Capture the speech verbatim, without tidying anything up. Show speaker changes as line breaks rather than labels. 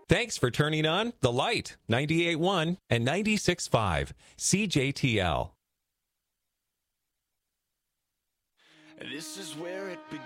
Thanks for turning on The Light, ninety-eight point one and ninety-six point five, C J T L.
This is where it begins.